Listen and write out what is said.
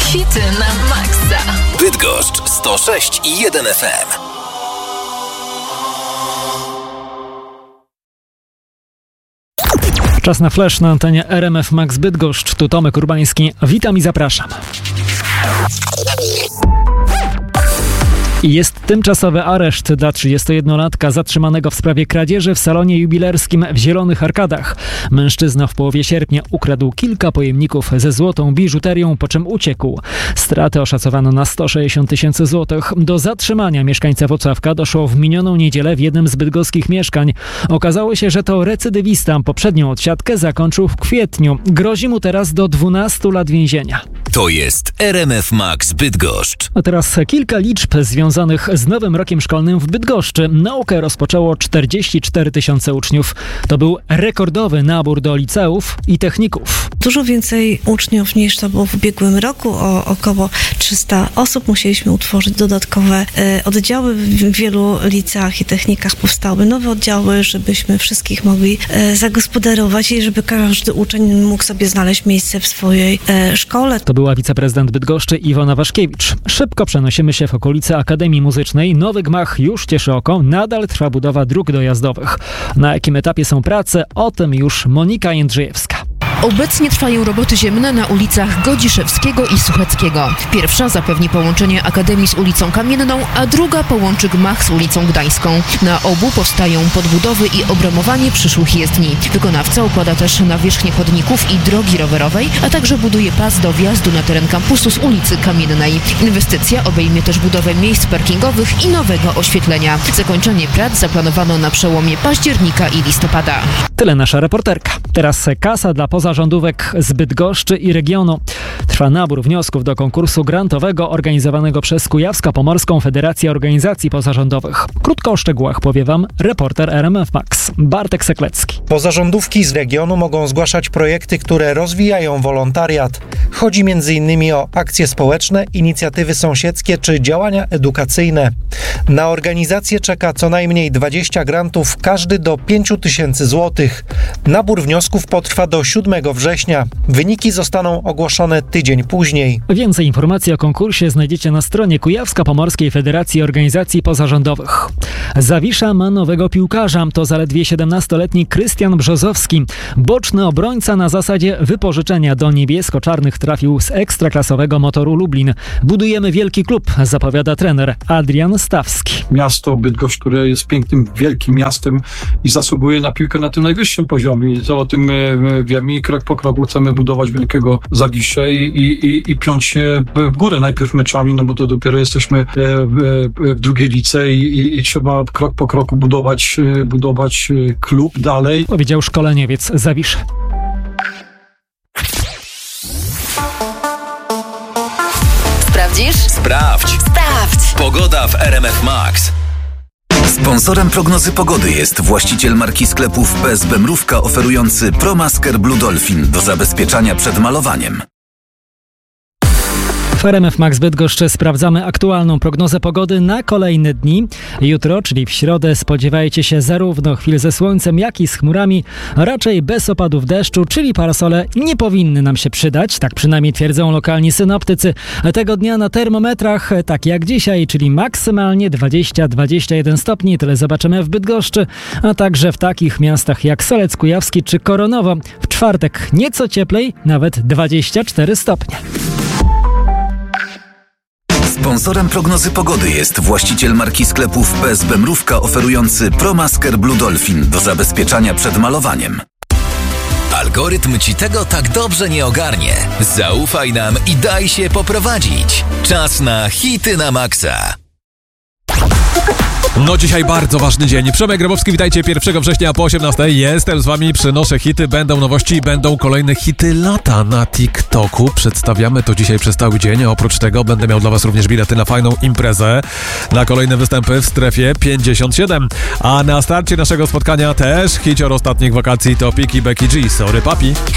Hity na maksa. Bydgoszcz 106,1 FM. Czas na flash na antenie RMF Max Bydgoszcz. Tu Tomek Urbański. Witam i zapraszam. Jest tymczasowy areszt dla 31-latka zatrzymanego w sprawie kradzieży w salonie jubilerskim w Zielonych Arkadach. Mężczyzna w połowie sierpnia ukradł kilka pojemników ze złotą biżuterią, po czym uciekł. Straty oszacowano na 160 000 złotych. Do zatrzymania mieszkańca Włocławka doszło w minioną niedzielę w jednym z bydgoskich mieszkań. Okazało się, że to recydywista. Poprzednią odsiadkę zakończył w kwietniu. Grozi mu teraz do 12 lat więzienia. To jest RMF Max Bydgoszcz. A teraz kilka liczb związanych z nowym rokiem szkolnym w Bydgoszczy. Naukę rozpoczęło 44 000 uczniów. To był rekordowy nabór do liceów i techników. Dużo więcej uczniów niż to było w ubiegłym roku. O około 300 osób musieliśmy utworzyć dodatkowe oddziały. W wielu liceach i technikach powstały nowe oddziały, żebyśmy wszystkich mogli zagospodarować i żeby każdy uczeń mógł sobie znaleźć miejsce w swojej szkole. To była wiceprezydent Bydgoszczy Iwona Waszkiewicz. Szybko przenosimy się w okolice Akademii Muzycznej. Nowy gmach już cieszy oko. Nadal trwa budowa dróg dojazdowych. Na jakim etapie są prace? O tym już Monika Jędrzejewska. Obecnie trwają roboty ziemne na ulicach Godziszewskiego i Sucheckiego. Pierwsza zapewni połączenie Akademii z ulicą Kamienną, a druga połączy gmach z ulicą Gdańską. Na obu powstają podbudowy i obramowanie przyszłych jezdni. Wykonawca układa też nawierzchnię chodników i drogi rowerowej, a także buduje pas do wjazdu na teren kampusu z ulicy Kamiennej. Inwestycja obejmie też budowę miejsc parkingowych i nowego oświetlenia. Zakończenie prac zaplanowano na przełomie października i listopada. Tyle nasza reporterka. Teraz kasa dla pozarządówek z Bydgoszczy i regionu. Trwa nabór wniosków do konkursu grantowego organizowanego przez Kujawsko-Pomorską Federację Organizacji Pozarządowych. Krótko o szczegółach powie Wam reporter RMF Max Bartek Seklecki. Pozarządówki z regionu mogą zgłaszać projekty, które rozwijają wolontariat. Chodzi m.in. o akcje społeczne, inicjatywy sąsiedzkie czy działania edukacyjne. Na organizację czeka co najmniej 20 grantów, każdy do 5 000 złotych. Nabór wniosków potrwa do 7 września. Wyniki zostaną ogłoszone tydzień później. Więcej informacji o konkursie znajdziecie na stronie Kujawsko-Pomorskiej Federacji Organizacji Pozarządowych. Zawisza ma nowego piłkarza. To zaledwie 17-letni Krystian Brzozowski. Boczny obrońca na zasadzie wypożyczenia do niebiesko-czarnych trafił z ekstraklasowego Motoru Lublin. Budujemy wielki klub, zapowiada trener Adrian Stawski. Miasto Bydgoszcz, które jest pięknym, wielkim miastem i zasługuje na piłkę na tym najwyższym poziomie. O tym wiemy i krok po kroku chcemy budować wielkiego Zawiszę i piąć się w górę najpierw meczami, no bo to dopiero jesteśmy w drugiej lidze i trzeba krok po kroku budować klub dalej. Powiedział szkoleniowiec Zawiszy. Sprawdzisz? Sprawdź. Pogoda w RMF Max. Sponsorem prognozy pogody jest właściciel marki sklepów PSB Mrówka oferujący ProMasker Blue Dolphin do zabezpieczania przed malowaniem. W RMF Max Bydgoszcz sprawdzamy aktualną prognozę pogody na kolejne dni. Jutro, czyli w środę, spodziewajcie się zarówno chwil ze słońcem, jak i z chmurami, raczej bez opadów deszczu, czyli parasole nie powinny nam się przydać, tak przynajmniej twierdzą lokalni synoptycy. Tego dnia na termometrach, tak jak dzisiaj, czyli maksymalnie 20-21 stopni, tyle zobaczymy w Bydgoszczy, a także w takich miastach jak Solec Kujawski czy Koronowo. W czwartek nieco cieplej, nawet 24 stopnie. Sponsorem prognozy pogody jest właściciel marki sklepów PSB Mrówka oferujący ProMasker Blue Dolphin do zabezpieczania przed malowaniem. Algorytm Ci tego tak dobrze nie ogarnie. Zaufaj nam i daj się poprowadzić. Czas na hity na maksa. No dzisiaj bardzo ważny dzień. Przemek Grabowski, witajcie 1 września po 18. Jestem z wami, przynoszę hity, będą nowości, będą kolejne hity lata na TikToku. Przedstawiamy to dzisiaj przez cały dzień. Oprócz tego będę miał dla was również bilety na fajną imprezę, na kolejne występy w strefie 57. A na starcie naszego spotkania też hicior ostatnich wakacji to Piki Becky G. Sorry papi.